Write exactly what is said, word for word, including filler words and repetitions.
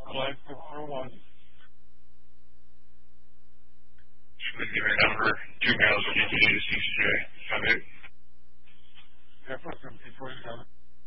Life four one. Should we give your number, two miles, G T D to C C J, five eight.